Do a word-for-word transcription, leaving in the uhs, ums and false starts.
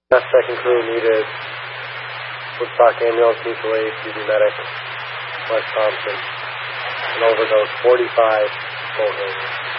That second crew needed Woodstock Ambulance, Mutual Aid, P D Medic, West Thompson, an overdose, forty-five boat rangers.